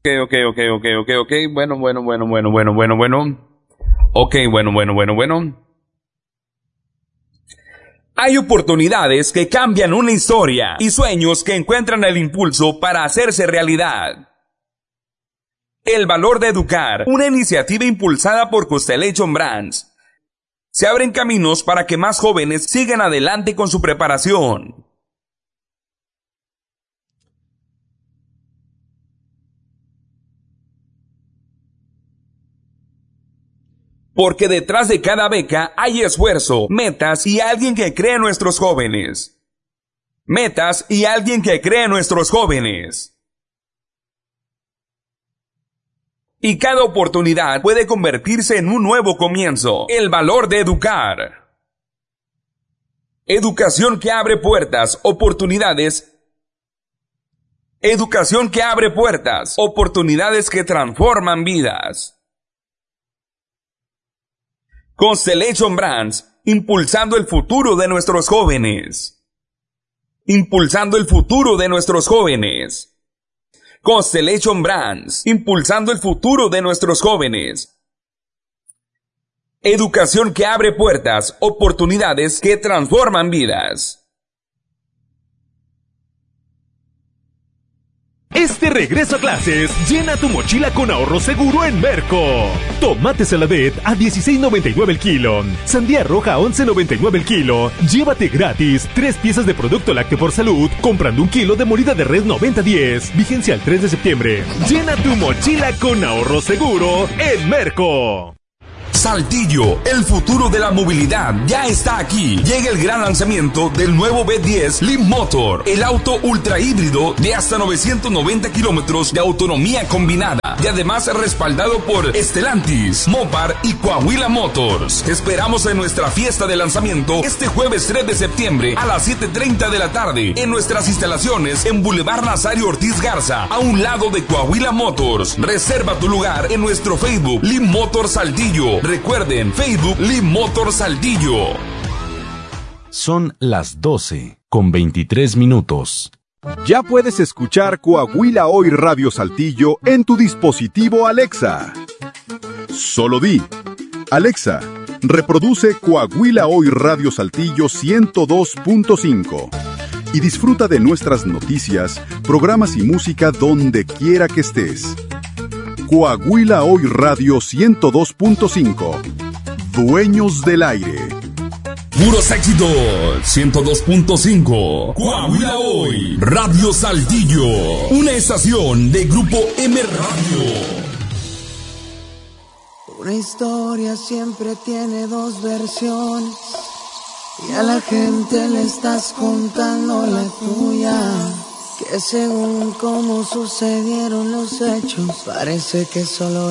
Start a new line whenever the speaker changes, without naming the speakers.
Ok. Bueno. Ok, bueno. Hay oportunidades que cambian una historia y sueños que encuentran el impulso para hacerse realidad. El valor de educar, una iniciativa impulsada por Constellation Brands. Se abren caminos para que más jóvenes sigan adelante con su preparación. Porque detrás de cada beca hay esfuerzo, metas y alguien que cree en nuestros jóvenes. Metas y alguien que cree en nuestros jóvenes. Y cada oportunidad puede convertirse en un nuevo comienzo. El valor de educar. Educación que abre puertas, oportunidades. Educación que abre puertas, oportunidades que transforman vidas. Constellation Brands, impulsando el futuro de nuestros jóvenes. Impulsando el futuro de nuestros jóvenes. Constellation Brands, impulsando el futuro de nuestros jóvenes. Educación que abre puertas, oportunidades que transforman vidas.
Este regreso a clases, llena tu mochila con ahorro seguro en Merco. Tomate saladet a $16.99 el kilo. Sandía roja a $11.99 el kilo. Llévate gratis 3 piezas de producto lácteo por salud comprando 1 kilo de molida de res 90-10. Vigencia el 3 de septiembre. Llena tu mochila con ahorro seguro en Merco.
Saltillo, el futuro de la movilidad ya está aquí. Llega el gran lanzamiento del nuevo B10 Leap Motor, el auto ultra híbrido de hasta 990 kilómetros de autonomía combinada y además respaldado por Stellantis, Mopar y Coahuila Motors. Te esperamos en nuestra fiesta de lanzamiento este jueves 3 de septiembre a las 7:30 de la tarde en nuestras instalaciones en Boulevard Nazario Ortiz Garza, a un lado de Coahuila Motors. Reserva tu lugar en nuestro Facebook Leap Motor Saltillo. Recuerden, Facebook Leap Motor Saltillo.
Son las 12:23.
Ya puedes escuchar Coahuila Hoy Radio Saltillo en tu dispositivo Alexa. Solo di: Alexa, reproduce Coahuila Hoy Radio Saltillo 102.5 y disfruta de nuestras noticias, programas y música donde quiera que estés. Coahuila Hoy Radio 102.5. Dueños del aire.
Puros éxitos. 102.5. Coahuila Hoy Radio Saltillo. Una estación de Grupo M Radio.
Una historia siempre tiene 2 versiones y a la gente le estás contando la tuya. Que según cómo sucedieron los hechos, parece que solo